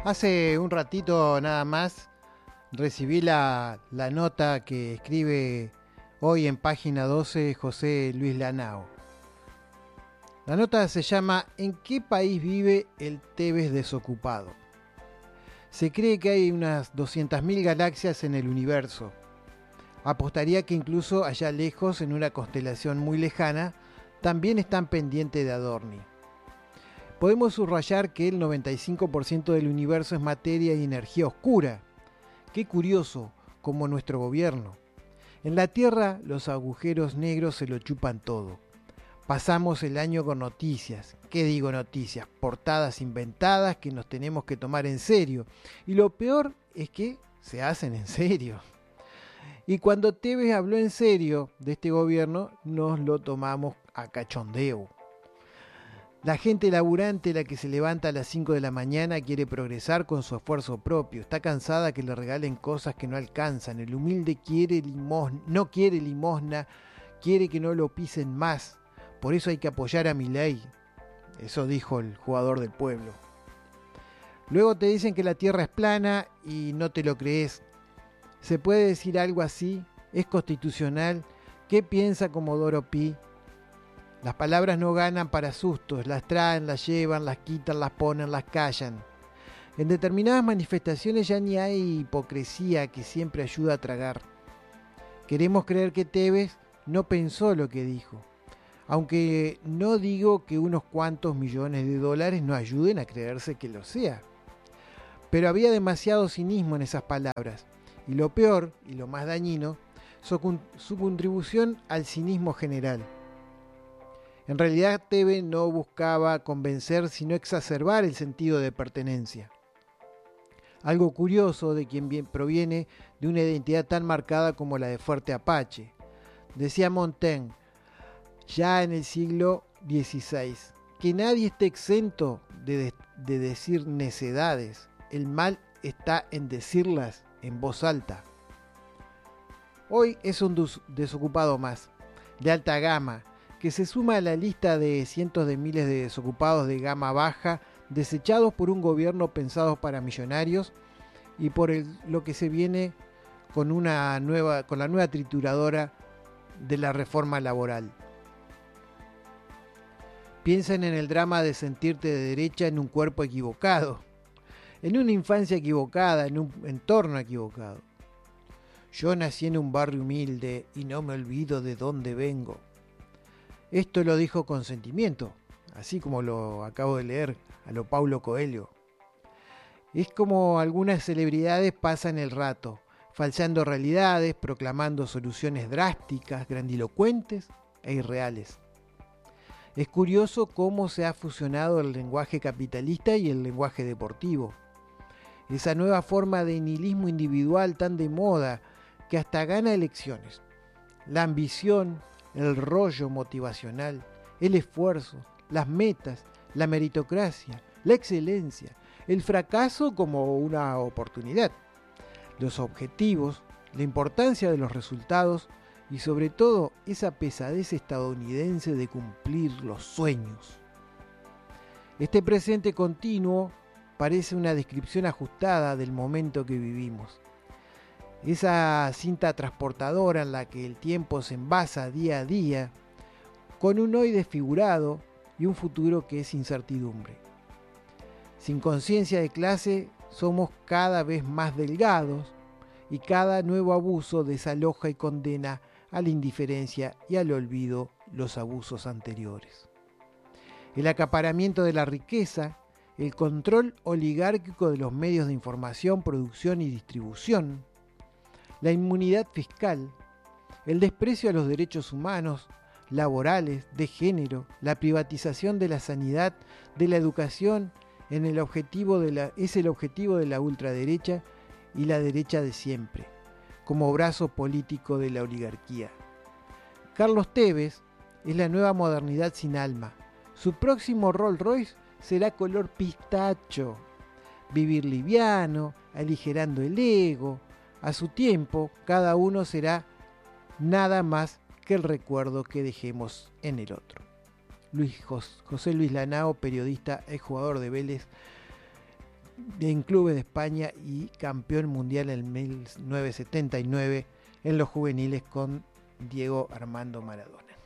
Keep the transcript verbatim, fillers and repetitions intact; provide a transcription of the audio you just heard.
Hace un ratito nada más recibí la, la nota que escribe hoy en página doce José Luis Lanao. La nota se llama ¿En qué país vive el Tebes desocupado? Se cree que hay unas doscientas mil galaxias en el universo. Apostaría que incluso allá lejos, en una constelación muy lejana, también están pendientes de Adorni. Podemos subrayar que el noventa y cinco por ciento del universo es materia y energía oscura. Qué curioso, como nuestro gobierno. En la Tierra los agujeros negros se lo chupan todo. Pasamos el año con noticias. ¿Qué digo noticias? Portadas inventadas que nos tenemos que tomar en serio. Y lo peor es que se hacen en serio. Y cuando Tebes habló en serio de este gobierno, nos lo tomamos a cachondeo. La gente laburante, la que se levanta a las cinco de la mañana, quiere progresar con su esfuerzo propio. Está cansada que le regalen cosas que no alcanzan. El humilde quiere limosna, no quiere limosna, quiere que no lo pisen más. Por eso hay que apoyar a Milei. Eso dijo el jugador del pueblo. Luego te dicen que la tierra es plana y no te lo crees. ¿Se puede decir algo así? ¿Es constitucional? ¿Qué piensa Comodoro Pi? Las palabras no ganan para sustos, las traen, las llevan, las quitan, las ponen, las callan. En determinadas manifestaciones ya ni hay hipocresía que siempre ayuda a tragar. Queremos creer que Tebes no pensó lo que dijo, aunque no digo que unos cuantos millones de dólares no ayuden a creerse que lo sea. Pero había demasiado cinismo en esas palabras, y lo peor, y lo más dañino, su, su contribución al cinismo general. En realidad Tebes no buscaba convencer, sino exacerbar el sentido de pertenencia. Algo curioso de quien bien proviene de una identidad tan marcada como la de Fuerte Apache. Decía Montaigne, ya en el siglo dieciséis, que nadie esté exento de, de, de decir necedades. El mal está en decirlas en voz alta. Hoy es un desocupado más, de alta gama, que se suma a la lista de cientos de miles de desocupados de gama baja, desechados por un gobierno pensado para millonarios y por el, lo que se viene con, una nueva, con la nueva trituradora de la reforma laboral. Piensen en el drama de sentirte de derecha en un cuerpo equivocado, en una infancia equivocada, en un entorno equivocado. Yo nací en un barrio humilde y no me olvido de dónde vengo. Esto lo dijo con sentimiento, así como lo acabo de leer a lo Paulo Coelho. Es como algunas celebridades pasan el rato, falseando realidades, proclamando soluciones drásticas, grandilocuentes e irreales. Es curioso cómo se ha fusionado el lenguaje capitalista y el lenguaje deportivo. Esa nueva forma de nihilismo individual tan de moda que hasta gana elecciones. La ambición, el rollo motivacional, el esfuerzo, las metas, la meritocracia, la excelencia, el fracaso como una oportunidad, los objetivos, la importancia de los resultados y sobre todo esa pesadez estadounidense de cumplir los sueños. Este presente continuo parece una descripción ajustada del momento que vivimos. Esa cinta transportadora en la que el tiempo se envasa día a día, con un hoy desfigurado y un futuro que es incertidumbre. Sin conciencia de clase, somos cada vez más delgados y cada nuevo abuso desaloja y condena a la indiferencia y al olvido los abusos anteriores. El acaparamiento de la riqueza, el control oligárquico de los medios de información, producción y distribución, la inmunidad fiscal, el desprecio a los derechos humanos, laborales, de género, la privatización de la sanidad, de la educación, en el objetivo de la, es el objetivo de la ultraderecha y la derecha de siempre, como brazo político de la oligarquía. Carlos Tebes es la nueva modernidad sin alma. Su próximo Rolls Royce será color pistacho. Vivir liviano, aligerando el ego. A su tiempo, cada uno será nada más que el recuerdo que dejemos en el otro. Luis José Luis Lanao, periodista, ex jugador de Vélez, en clubes de España y campeón mundial en mil novecientos setenta y nueve en los juveniles con Diego Armando Maradona.